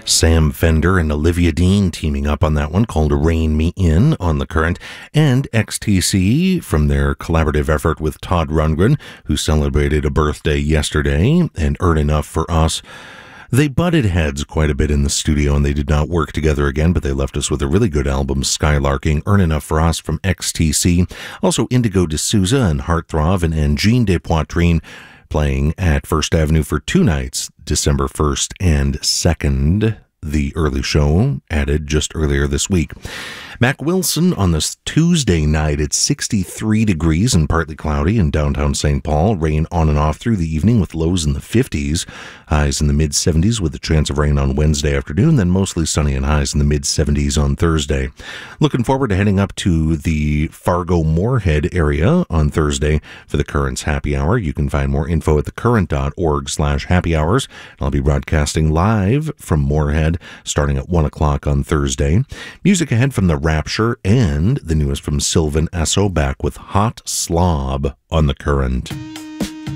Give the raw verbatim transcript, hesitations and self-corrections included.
Sam Fender and Olivia Dean teaming up on that one called Rein Me In on The Current, and X T C from their collaborative effort with Todd Rundgren, who celebrated a birthday yesterday, and Earn Enough for Us. They butted heads quite a bit in the studio and they did not work together again, but they left us with a really good album, Skylarking, Earn Enough for Us from X T C. Also Indigo D'Souza and Heartthrob and Angine de Poitrine playing at First Avenue for two nights, December first and second. The early show added just earlier this week. Mac Wilson on this Tuesday night at sixty-three degrees and partly cloudy in downtown Saint Paul. Rain on and off through the evening with lows in the fifties. Highs in the mid-seventies with a chance of rain on Wednesday afternoon, then mostly sunny and highs in the mid-seventies on Thursday. Looking forward to heading up to the Fargo-Moorhead area on Thursday for the Current's Happy Hour. You can find more info at thecurrent.org slash happy hours. I'll be broadcasting live from Moorhead starting at one o'clock on Thursday. Music ahead from The Rapture and the newest from Sylvan Esso, back with Hot Slob on The Current.